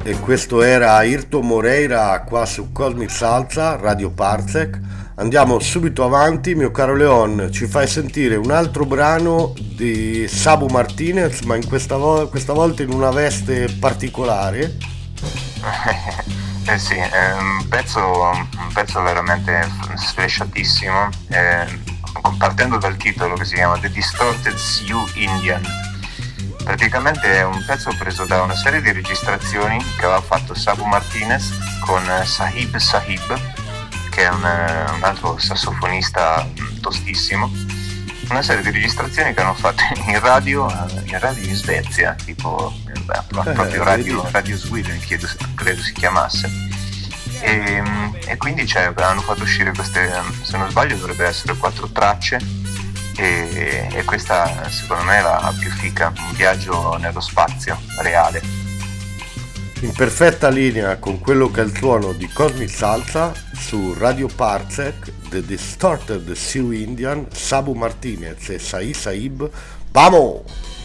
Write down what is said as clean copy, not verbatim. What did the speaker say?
E questo era Ayrton Moreira qua su Cosmic Salsa, Radio Parsec. Andiamo subito avanti, mio caro Leon, ci fai sentire un altro brano di Sabu Martinez, ma questa volta in una veste particolare. Eh sì, è un pezzo veramente sfresciatissimo, partendo dal titolo che si chiama The Distorted Sioux Indian. Praticamente è un pezzo preso da una serie di registrazioni che aveva fatto Sabu Martinez con Sahib Sahib, che è un altro sassofonista tostissimo. Una serie di registrazioni che hanno fatto in radio in Svezia, tipo proprio Radio Sweden credo si chiamasse. E quindi hanno fatto uscire queste, se non sbaglio dovrebbe essere 4 tracce, e questa secondo me è la più fica, un viaggio nello spazio reale. In perfetta linea con quello che è il suono di Cosmic Salsa su Radio Parsec, The Distorted Sioux Indian, Sabu Martinez e Saib. Vamos!